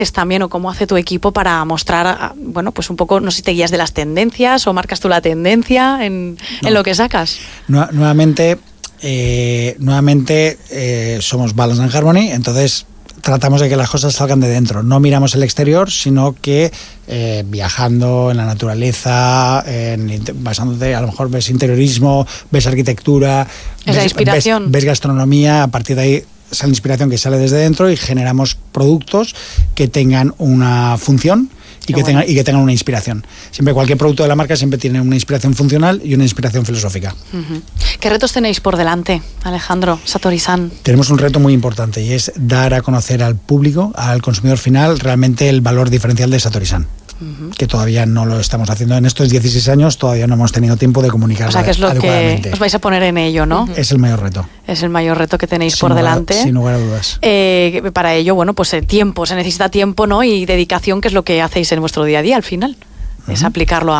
también o cómo hace tu equipo para mostrar, bueno, pues un poco, no sé si te guías de las tendencias o marcas tú la tendencia en lo que sacas? Nuevamente somos Balance and Harmony, entonces tratamos de que las cosas salgan de dentro. No miramos el exterior, sino que viajando en la naturaleza, basándote, a lo mejor ves interiorismo, ves arquitectura, ves gastronomía, a partir de ahí esa inspiración que sale desde dentro y generamos productos que tengan una función y que tengan una inspiración. Siempre cualquier producto de la marca siempre tiene una inspiración funcional y una inspiración filosófica. Uh-huh. ¿Qué retos tenéis por delante, Alejandro, Satori-san? Tenemos un reto muy importante y es dar a conocer al público, al consumidor final, realmente el valor diferencial de Satori-san. Uh-huh. Que todavía no lo estamos haciendo. En estos 16 años todavía no hemos tenido tiempo de comunicarlo. O sea, que es lo que os vais a poner en ello, ¿no? Uh-huh. Es el mayor reto. Es el mayor reto que tenéis por delante. Sin lugar a dudas. Para ello, bueno, pues tiempo, se necesita tiempo, ¿no? Y dedicación, que es lo que hacéis en vuestro día a día al final. Uh-huh. Es aplicarlo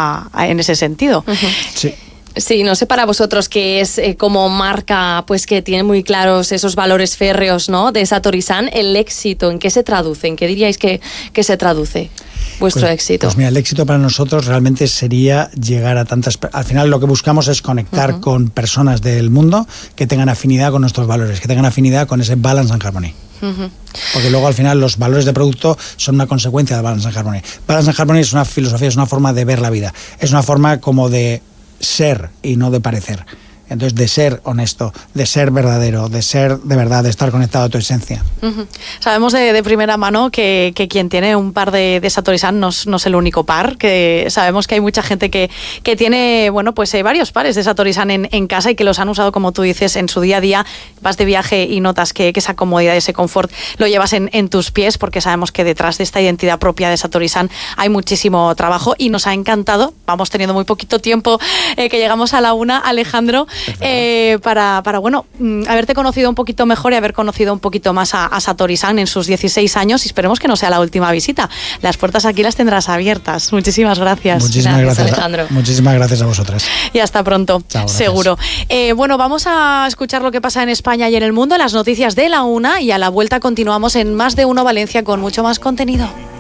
en ese sentido. Uh-huh. Sí. Sí, no sé para vosotros qué es como marca, pues que tiene muy claros esos valores férreos, ¿no? De Satori-san, el éxito, ¿en qué se traduce? ¿En qué diríais que se traduce vuestro éxito? Pues mira, el éxito para nosotros realmente sería llegar a tantas... Al final lo que buscamos es conectar uh-huh. con personas del mundo que tengan afinidad con nuestros valores, que tengan afinidad con ese Balance and Harmony. Uh-huh. Porque luego al final los valores de producto son una consecuencia de Balance and Harmony. Balance and Harmony es una filosofía, es una forma de ver la vida, es una forma como de ser y no de parecer. Entonces, de ser honesto, de ser verdadero, de ser de verdad, de estar conectado a tu esencia. Uh-huh. Sabemos de primera mano que quien tiene un par de Satori-san no es el único par, que sabemos que hay mucha gente que tiene, bueno, pues varios pares de Satori-san en casa y que los han usado, como tú dices, en su día a día. Vas de viaje y notas que esa comodidad, ese confort lo llevas en tus pies, porque sabemos que detrás de esta identidad propia de Satori-san hay muchísimo trabajo y nos ha encantado. Vamos teniendo muy poquito tiempo, que llegamos a la 1, Alejandro. Para bueno, haberte conocido un poquito mejor y haber conocido un poquito más a Satori-san en sus 16 años, y esperemos que no sea la última visita. Las puertas aquí las tendrás abiertas. Muchísimas gracias. Muchísimas gracias, Alejandro. Muchísimas gracias a vosotras. Y hasta pronto. Chao, seguro. Bueno, vamos a escuchar lo que pasa en España y en el mundo, las noticias de la 1, y a la vuelta continuamos en Más de Uno Valencia con mucho más contenido.